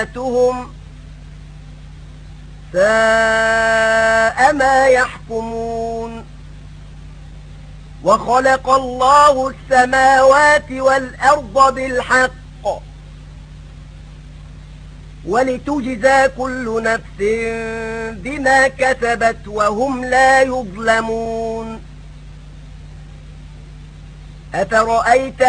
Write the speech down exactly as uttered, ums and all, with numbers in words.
وأمهاتهم ساء ما يحكمون. وخلق الله السماوات والأرض بالحق ولتجزى كل نفس بما كسبت وهم لا يظلمون. أفرأيت